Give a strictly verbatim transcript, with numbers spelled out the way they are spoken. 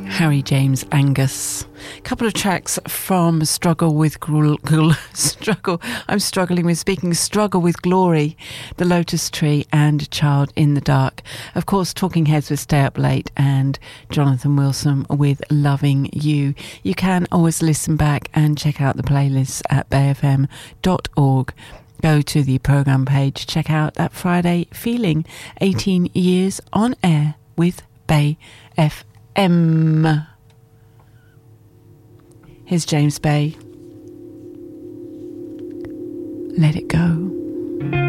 Harry James Angus. A couple of tracks from Struggle with Gl- Gl- Struggle. I'm struggling with speaking. Struggle with Glory, The Lotus Tree, and Child in the Dark. Of course, Talking Heads with Stay Up Late, and Jonathan Wilson with Loving You. You can always listen back and check out the playlists at bay f m dot org. Go to the programme page, check out that Friday Feeling, eighteen years on air with Bay F M. Here's James Bay. Let It Go.